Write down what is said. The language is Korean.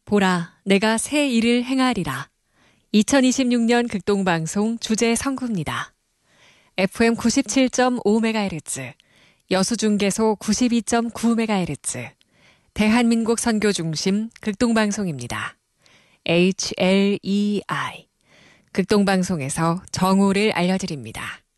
보라, 내가 새 일을 행하리라. 2026년 극동방송 주제 선구입니다. FM 97.5MHz, 여수중계소 92.9MHz, 대한민국 선교 중심 극동방송입니다. HLEI, 극동방송에서 정오를 알려드립니다.